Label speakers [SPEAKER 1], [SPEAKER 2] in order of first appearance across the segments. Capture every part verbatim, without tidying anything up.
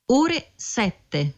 [SPEAKER 1] ore sette.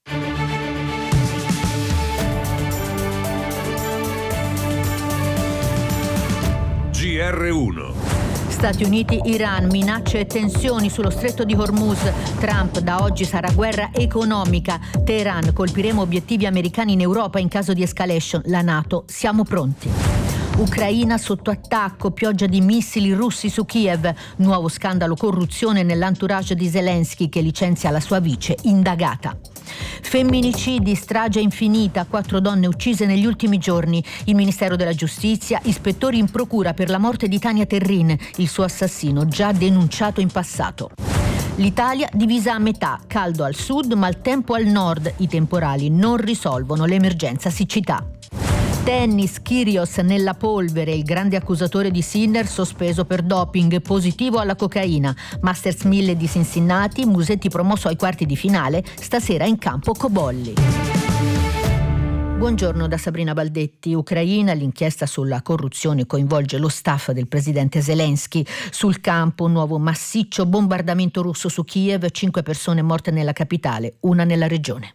[SPEAKER 2] G R uno.
[SPEAKER 3] Stati Uniti, Iran, minacce e tensioni sullo stretto di Hormuz. Trump, da oggi sarà guerra economica. Teheran, colpiremo obiettivi americani in Europa in caso di escalation. La NATO, siamo pronti. Ucraina sotto attacco, pioggia di missili russi su Kiev. Nuovo scandalo corruzione nell'entourage di Zelensky che licenzia la sua vice indagata. Femminicidi, strage infinita, quattro donne uccise negli ultimi giorni. Il Ministero della Giustizia, ispettori in procura per la morte di Tania Terrin, il suo assassino già denunciato in passato. L'Italia divisa a metà, caldo al sud ma il tempo al nord. I temporali non risolvono l'emergenza siccità. Tennis, Kyrgios nella polvere, il grande accusatore di Sinner sospeso per doping, positivo alla cocaina. Masters mille di Cincinnati, Musetti promosso ai quarti di finale, stasera in campo Cobolli. Buongiorno da Sabrina Baldetti. Ucraina, l'inchiesta sulla corruzione coinvolge lo staff del presidente Zelensky. Sul campo un nuovo massiccio bombardamento russo su Kiev, cinque persone morte nella capitale, una nella regione.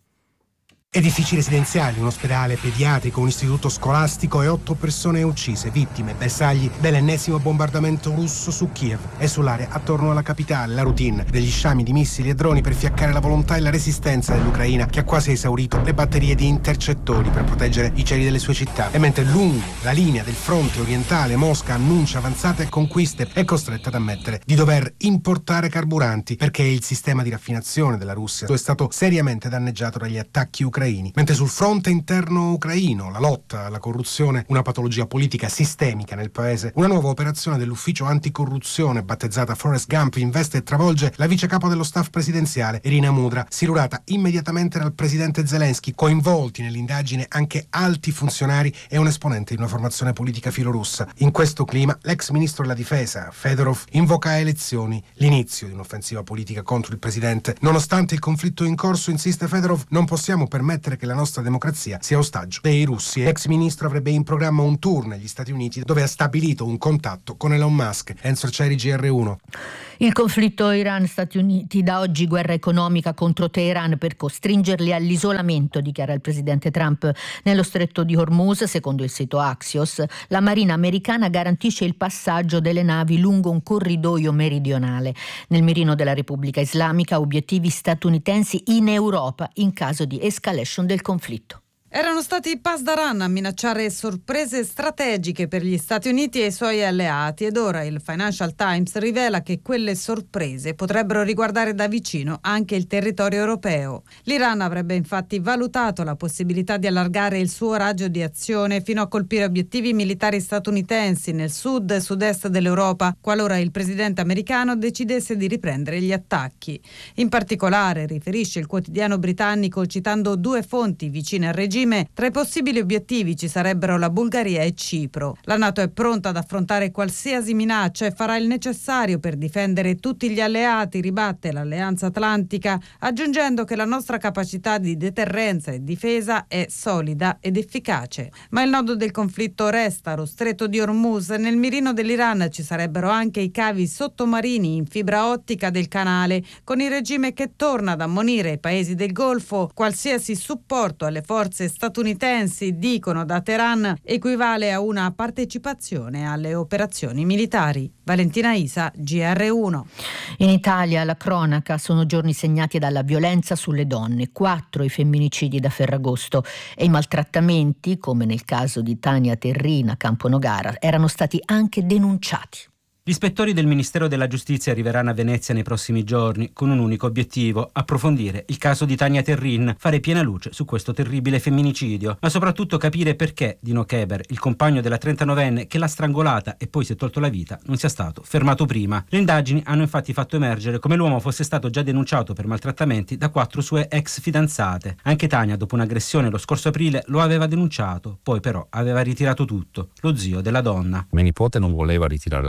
[SPEAKER 4] Edifici residenziali, un ospedale pediatrico, un istituto scolastico e otto persone uccise, vittime, bersagli dell'ennesimo bombardamento russo su Kiev e sull'area attorno alla capitale. La routine degli sciami di missili e droni per fiaccare la volontà e la resistenza dell'Ucraina, che ha quasi esaurito le batterie di intercettori per proteggere i cieli delle sue città. E mentre lungo la linea del fronte orientale Mosca annuncia avanzate e conquiste, è costretta ad ammettere di dover importare carburanti perché il sistema di raffinazione della Russia è stato seriamente danneggiato dagli attacchi ucraini. Mentre sul fronte interno ucraino, la lotta alla corruzione, una patologia politica sistemica nel paese, una nuova operazione dell'ufficio anticorruzione battezzata Forrest Gump investe e travolge la vice capo dello staff presidenziale Irina Mudra, silurata immediatamente dal presidente Zelensky, coinvolti nell'indagine anche alti funzionari e un esponente di una formazione politica filorussa. In questo clima l'ex ministro della difesa Fedorov invoca a elezioni l'inizio di un'offensiva politica contro il presidente. Nonostante il conflitto in corso, insiste Fedorov, non possiamo permettere che la nostra democrazia sia ostaggio dei russi. L'ex ministro avrebbe in programma un tour negli Stati Uniti dove ha stabilito un contatto con Elon Musk. Enzo Arcieri, G R uno.
[SPEAKER 3] Il conflitto Iran-Stati Uniti, da oggi guerra economica contro Teheran per costringerli all'isolamento, dichiara il presidente Trump. Nello stretto di Hormuz, secondo il sito Axios, la marina americana garantisce il passaggio delle navi lungo un corridoio meridionale. Nel mirino della Repubblica Islamica, obiettivi statunitensi in Europa in caso di escalation del conflitto.
[SPEAKER 5] Erano stati i Pasdaran a minacciare sorprese strategiche per gli Stati Uniti e i suoi alleati ed ora il Financial Times rivela che quelle sorprese potrebbero riguardare da vicino anche il territorio europeo. L'Iran avrebbe infatti valutato la possibilità di allargare il suo raggio di azione fino a colpire obiettivi militari statunitensi nel sud e sud-est dell'Europa, qualora il presidente americano decidesse di riprendere gli attacchi. In particolare, riferisce il quotidiano britannico citando due fonti vicine al regime, tra i possibili obiettivi ci sarebbero la Bulgaria e Cipro. La NATO è pronta ad affrontare qualsiasi minaccia e farà il necessario per difendere tutti gli alleati, ribatte l'Alleanza Atlantica, aggiungendo che la nostra capacità di deterrenza e difesa è solida ed efficace. Ma il nodo del conflitto resta lo stretto di Hormuz. Nel mirino dell'Iran ci sarebbero anche i cavi sottomarini in fibra ottica del canale, con il regime che torna ad ammonire i paesi del Golfo. Qualsiasi supporto alle forze statunitensi, dicono da Teheran, equivale a una partecipazione alle operazioni militari. Valentina Isa, G R uno.
[SPEAKER 3] In Italia la cronaca, sono giorni segnati dalla violenza sulle donne, quattro i femminicidi da Ferragosto e i maltrattamenti, come nel caso di Tania Terrin a Camponogara, erano stati anche denunciati.
[SPEAKER 6] Gli ispettori del Ministero della Giustizia arriveranno a Venezia nei prossimi giorni con un unico obiettivo: approfondire il caso di Tania Terrin, fare piena luce su questo terribile femminicidio, ma soprattutto capire perché Dino Keber, il compagno della trentanovenne che l'ha strangolata e poi si è tolto la vita, non sia stato fermato prima. Le indagini hanno infatti fatto emergere come l'uomo fosse stato già denunciato per maltrattamenti da quattro sue ex fidanzate. Anche Tania, dopo un'aggressione lo scorso aprile, lo aveva denunciato, poi però aveva ritirato tutto. Lo zio della donna:
[SPEAKER 7] mia nipote non voleva ritirare la denuncia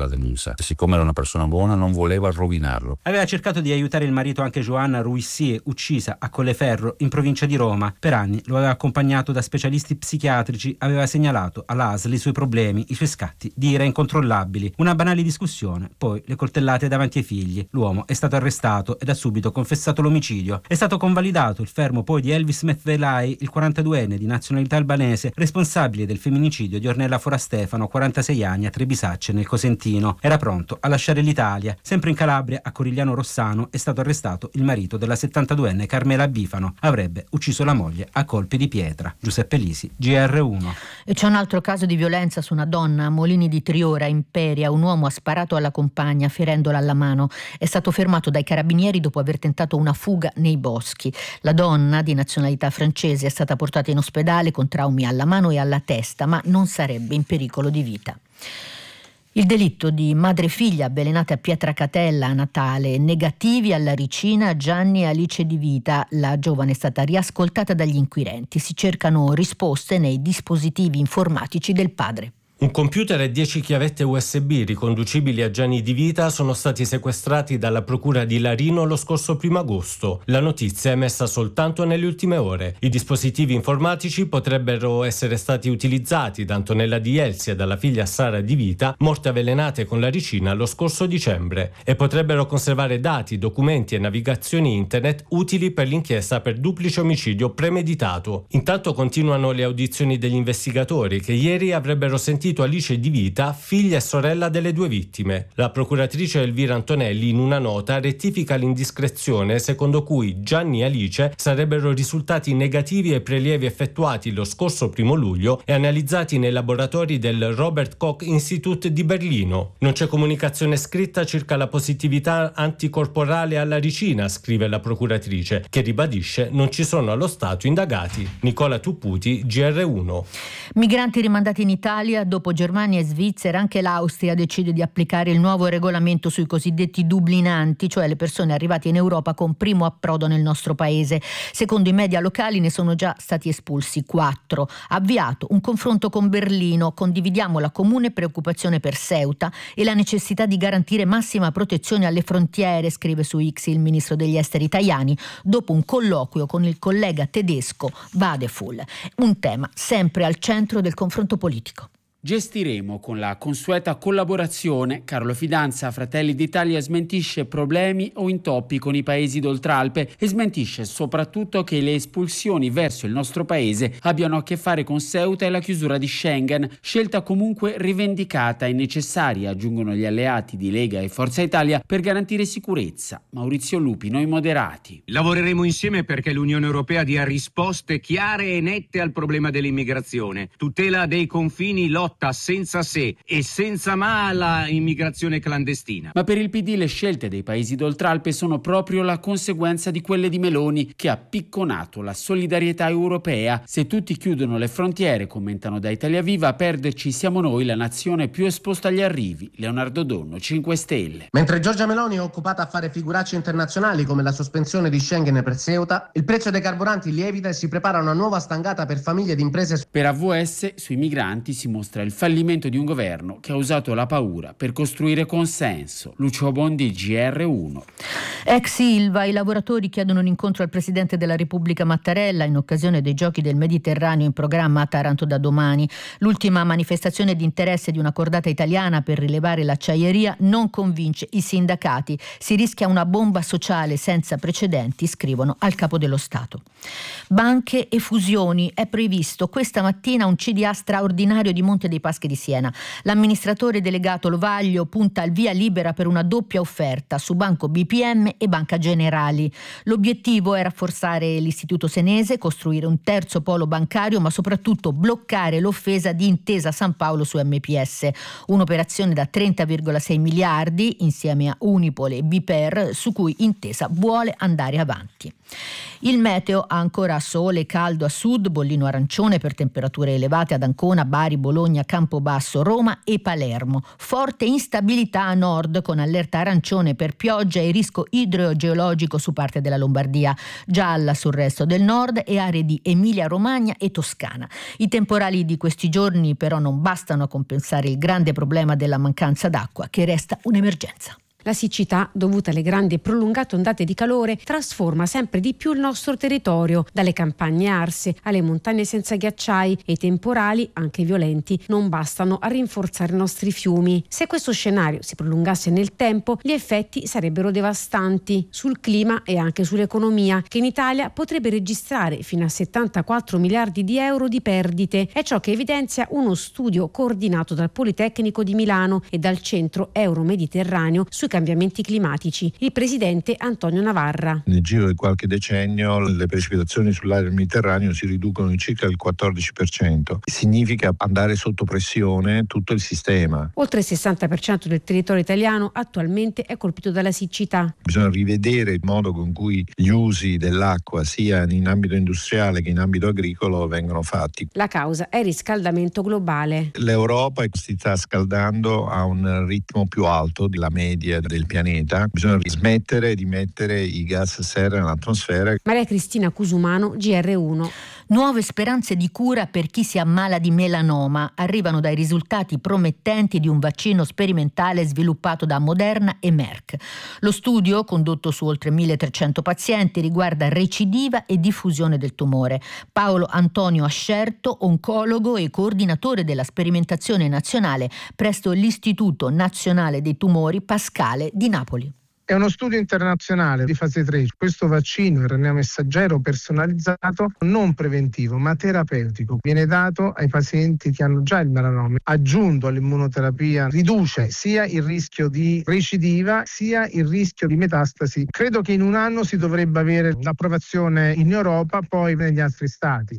[SPEAKER 1] passa. Siccome era una persona buona non voleva rovinarlo.
[SPEAKER 6] Aveva cercato di aiutare il marito anche Joanna Ruissie, uccisa a Colleferro in provincia di Roma. Per anni lo aveva accompagnato da specialisti psichiatrici, aveva segnalato all'A S L i suoi problemi, i suoi scatti di ira incontrollabili. Una banale discussione, poi le coltellate davanti ai figli. L'uomo è stato arrestato ed ha subito confessato l'omicidio. È stato convalidato il fermo poi di Elvis Methvelay, il quarantaduenne di nazionalità albanese, responsabile del femminicidio di Ornella Forastefano, quarantasei anni, a Trebisacce nel Cosentino. Era pronto a lasciare l'Italia. Sempre in Calabria, a Corigliano Rossano, è stato arrestato il marito della settantaduenne Carmela Bifano. Avrebbe ucciso la moglie a colpi di pietra. Giuseppe Lisi, G R uno.
[SPEAKER 3] E c'è un altro caso di violenza su una donna a Molini di Triora, Imperia. Un uomo ha sparato alla compagna ferendola alla mano. È stato fermato dai carabinieri dopo aver tentato una fuga nei boschi. La donna, di nazionalità francese, è stata portata in ospedale con traumi alla mano e alla testa, ma non sarebbe in pericolo di vita. Il delitto di madre e figlia avvelenate a Pietracatella a Natale, negativi alla ricina Gianni e Alice Di Vita. La giovane è stata riascoltata dagli inquirenti. Si cercano risposte nei dispositivi informatici del padre.
[SPEAKER 7] Un computer e dieci chiavette U S B riconducibili a Gianni Di Vita sono stati sequestrati dalla procura di Larino lo scorso primo agosto. La notizia è emessa soltanto nelle ultime ore. I dispositivi informatici potrebbero essere stati utilizzati da Antonella Di Elsi e dalla figlia Sara Di Vita, morte avvelenate con la ricina lo scorso dicembre, e potrebbero conservare dati, documenti e navigazioni internet utili per l'inchiesta per duplice omicidio premeditato. Intanto continuano le audizioni degli investigatori che ieri avrebbero sentito Alice Di Vita, figlia e sorella delle due vittime. La procuratrice Elvira Antonelli in una nota rettifica l'indiscrezione secondo cui Gianni e Alice sarebbero risultati negativi ai prelievi effettuati lo scorso primo luglio e analizzati nei laboratori del Robert Koch Institute di Berlino. Non c'è comunicazione scritta circa la positività anticorporale alla ricina, scrive la procuratrice, che ribadisce non ci sono allo stato indagati. Nicola Tupputi, G R uno.
[SPEAKER 3] Migranti rimandati in Italia. Dopo Germania e Svizzera, anche l'Austria decide di applicare il nuovo regolamento sui cosiddetti dublinanti, cioè le persone arrivate in Europa con primo approdo nel nostro paese. Secondo i media locali ne sono già stati espulsi quattro. Avviato un confronto con Berlino, condividiamo la comune preoccupazione per Ceuta e la necessità di garantire massima protezione alle frontiere, scrive su X il ministro degli esteri Tajani, dopo un colloquio con il collega tedesco Vadeful. Un tema sempre al centro del confronto politico.
[SPEAKER 8] Gestiremo con la consueta collaborazione. Carlo Fidanza, Fratelli d'Italia, smentisce problemi o intoppi con i paesi d'Oltralpe e smentisce soprattutto che le espulsioni verso il nostro paese abbiano a che fare con Ceuta e la chiusura di Schengen, scelta comunque rivendicata e necessaria, aggiungono gli alleati di Lega e Forza Italia, per garantire sicurezza. Maurizio Lupi, Noi Moderati.
[SPEAKER 9] Lavoreremo insieme perché l'Unione Europea dia risposte chiare e nette al problema dell'immigrazione, tutela dei confini, lotta senza se e senza ma alla immigrazione clandestina.
[SPEAKER 8] Ma per il P D le scelte dei paesi d'Oltralpe sono proprio la conseguenza di quelle di Meloni, che ha picconato la solidarietà europea. Se tutti chiudono le frontiere, commentano da Italia Viva, a perderci siamo noi, la nazione più esposta agli arrivi. Leonardo Donno, cinque Stelle.
[SPEAKER 10] Mentre Giorgia Meloni è occupata a fare figuracce internazionali come la sospensione di Schengen per Ceuta, il prezzo dei carburanti lievita e si prepara una nuova stangata per famiglie ed imprese.
[SPEAKER 8] Per A V S sui migranti si mostra il fallimento di un governo che ha usato la paura per costruire consenso. Lucio Bondi, G R uno.
[SPEAKER 3] Ex Ilva, i lavoratori chiedono un incontro al Presidente della Repubblica Mattarella in occasione dei Giochi del Mediterraneo in programma a Taranto da domani. L'ultima manifestazione di interesse di una cordata italiana per rilevare l'acciaieria non convince i sindacati. Si rischia una bomba sociale senza precedenti, scrivono al Capo dello Stato. Banche e fusioni. È previsto questa mattina un C D A straordinario di Monte dei Paschi di Siena. L'amministratore delegato Lovaglio punta al via libera per una doppia offerta su Banco B P M e Banca Generali. L'obiettivo è rafforzare l'istituto senese, costruire un terzo polo bancario, ma soprattutto bloccare l'offesa di Intesa San Paolo su M P S. Un'operazione da trenta virgola sei miliardi insieme a Unipol e Biper, su cui Intesa vuole andare avanti. Il meteo: ancora sole e caldo a sud, bollino arancione per temperature elevate ad Ancona, Bari, Bologna, Campobasso, Roma e Palermo. Forte instabilità a nord con allerta arancione per pioggia e rischio idrogeologico su parte della Lombardia, gialla sul resto del nord e aree di Emilia-Romagna e Toscana. I temporali di questi giorni però non bastano a compensare il grande problema della mancanza d'acqua, che resta un'emergenza.
[SPEAKER 11] La siccità, dovuta alle grandi e prolungate ondate di calore, trasforma sempre di più il nostro territorio, dalle campagne arse alle montagne senza ghiacciai, e i temporali, anche violenti, non bastano a rinforzare i nostri fiumi. Se questo scenario si prolungasse nel tempo, gli effetti sarebbero devastanti sul clima e anche sull'economia, che in Italia potrebbe registrare fino a settantaquattro miliardi di euro di perdite. È ciò che evidenzia uno studio coordinato dal Politecnico di Milano e dal Centro Euro-Mediterraneo sui cambiamenti climatici. Il presidente Antonio Navarra.
[SPEAKER 12] Nel giro di qualche decennio le precipitazioni sull'area del Mediterraneo si riducono di circa il quattordici per cento. Significa andare sotto pressione tutto il sistema.
[SPEAKER 11] Oltre il sessanta per cento del territorio italiano attualmente è colpito dalla siccità.
[SPEAKER 12] Bisogna rivedere il modo con cui gli usi dell'acqua sia in ambito industriale che in ambito agricolo vengono fatti.
[SPEAKER 11] La causa è il riscaldamento globale.
[SPEAKER 12] L'Europa si sta scaldando a un ritmo più alto della media del pianeta. Bisogna smettere di mettere i gas serra nell'atmosfera.
[SPEAKER 11] Maria Cristina Cusumano, G R uno.
[SPEAKER 3] Nuove speranze di cura per chi si ammala di melanoma arrivano dai risultati promettenti di un vaccino sperimentale sviluppato da Moderna e Merck. Lo studio, condotto su oltre milletrecento pazienti, riguarda recidiva e diffusione del tumore. Paolo Antonio Ascerto, oncologo e coordinatore della sperimentazione nazionale presso l'Istituto Nazionale dei Tumori Pascale di Napoli.
[SPEAKER 13] È uno studio internazionale di fase tre. Questo vaccino R N A messaggero personalizzato, non preventivo ma terapeutico, viene dato ai pazienti che hanno già il melanoma. Aggiunto all'immunoterapia riduce sia il rischio di recidiva sia il rischio di metastasi. Credo che in un anno si dovrebbe avere l'approvazione in Europa, poi negli altri stati.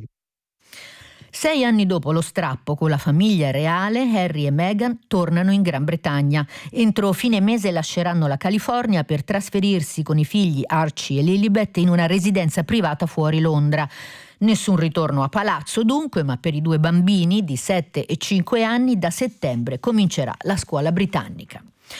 [SPEAKER 3] Sei anni dopo lo strappo con la famiglia reale, Harry e Meghan tornano in Gran Bretagna. Entro fine mese lasceranno la California per trasferirsi con i figli Archie e Lilibet in una residenza privata fuori Londra. Nessun ritorno a palazzo dunque, ma per i due bambini di sette e cinque anni da settembre comincerà la scuola britannica.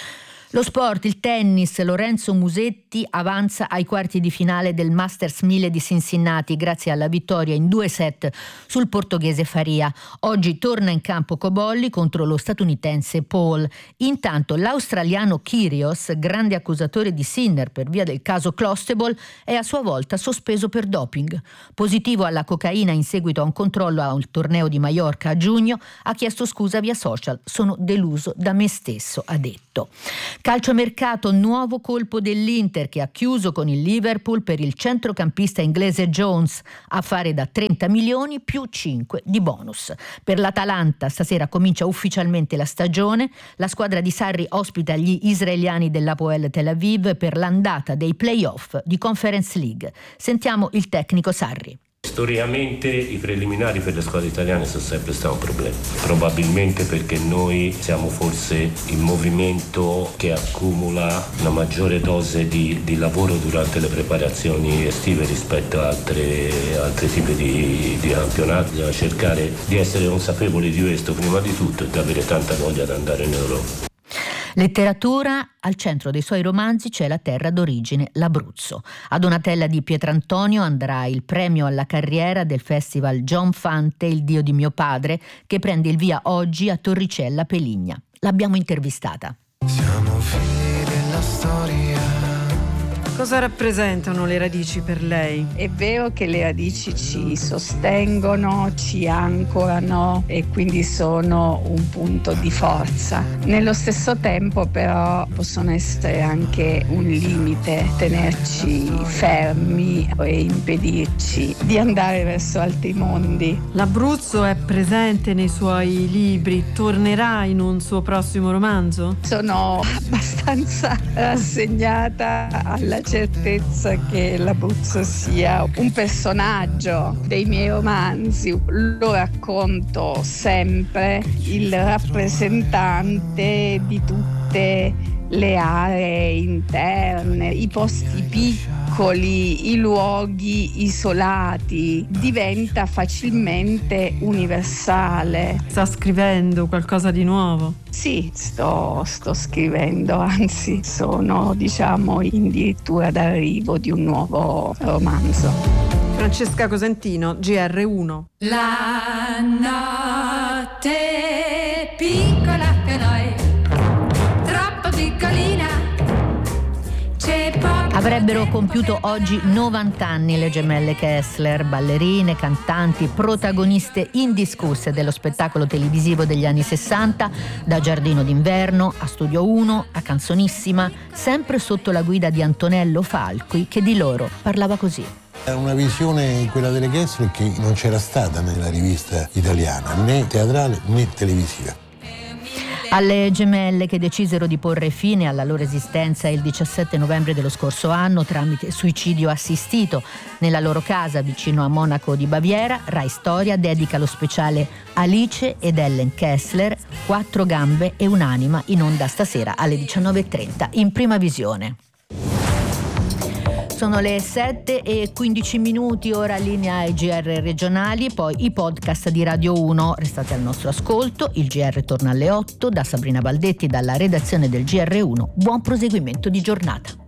[SPEAKER 3] Lo sport, il tennis, Lorenzo Musetti avanza ai quarti di finale del Masters mille di Cincinnati grazie alla vittoria in due set sul portoghese Faria. Oggi torna in campo Cobolli contro lo statunitense Paul. Intanto l'australiano Kyrgios, grande accusatore di Sinner per via del caso Clostebol, è a sua volta sospeso per doping. Positivo alla cocaina in seguito a un controllo al torneo di Maiorca a giugno, ha chiesto scusa via social. Sono deluso da me stesso, ha detto. Calciomercato, nuovo colpo dell'Inter che ha chiuso con il Liverpool per il centrocampista inglese Jones, a fare da trenta milioni più cinque di bonus. Per l'Atalanta stasera comincia ufficialmente la stagione, la squadra di Sarri ospita gli israeliani dell'Hapoel Tel Aviv per l'andata dei play-off di Conference League. Sentiamo il tecnico Sarri.
[SPEAKER 14] Storicamente i preliminari per le squadre italiane sono sempre stato un problema, probabilmente perché noi siamo forse il movimento che accumula una maggiore dose di, di lavoro durante le preparazioni estive rispetto a altre, altri tipi di, di campionati. Bisogna cercare di essere consapevoli di questo prima di tutto e di avere tanta voglia di andare in Europa.
[SPEAKER 3] Letteratura, al centro dei suoi romanzi c'è la terra d'origine, l'Abruzzo. A Donatella di Pietrantonio andrà il premio alla carriera del festival John Fante, Il Dio di mio padre, che prende il via oggi a Torricella Peligna. L'abbiamo intervistata.
[SPEAKER 15] Siamo figli della storia.
[SPEAKER 5] Cosa rappresentano le radici per lei?
[SPEAKER 16] È vero che le radici ci sostengono, ci ancorano e quindi sono un punto di forza. Nello stesso tempo però possono essere anche un limite, tenerci fermi e impedirci di andare verso altri mondi.
[SPEAKER 5] L'Abruzzo è presente nei suoi libri, tornerà in un suo prossimo romanzo?
[SPEAKER 16] Sono abbastanza rassegnata alla certezza che l'Abruzzo sia un personaggio dei miei romanzi. Lo racconto sempre il rappresentante di tutte le aree interne, i posti piccoli, i luoghi isolati, diventa facilmente universale.
[SPEAKER 17] Sta scrivendo qualcosa di nuovo?
[SPEAKER 16] Sì, sto, sto scrivendo, anzi sono diciamo addirittura d'arrivo di un nuovo romanzo.
[SPEAKER 17] Francesca Cosentino, G R uno.
[SPEAKER 18] La notte piccola per noi, troppo piccolina, c'è poco.
[SPEAKER 3] Avrebbero compiuto oggi novanta anni le gemelle Kessler, ballerine, cantanti, protagoniste indiscusse dello spettacolo televisivo degli anni sessanta, da Giardino d'inverno a Studio uno a Canzonissima, sempre sotto la guida di Antonello Falqui, che di loro parlava così.
[SPEAKER 19] È una visione, quella delle Kessler, che non c'era stata nella rivista italiana, né teatrale né televisiva.
[SPEAKER 3] Alle gemelle, che decisero di porre fine alla loro esistenza il diciassette novembre dello scorso anno tramite suicidio assistito nella loro casa vicino a Monaco di Baviera, Rai Storia dedica lo speciale Alice ed Ellen Kessler, quattro gambe e un'anima, in onda stasera alle diciannove e trenta in prima visione. Sono le sette e quindici minuti, ora linea ai G R regionali, poi i podcast di Radio uno. Restate al nostro ascolto, il G R torna alle otto, da Sabrina Baldetti dalla redazione del G R uno. Buon proseguimento di giornata.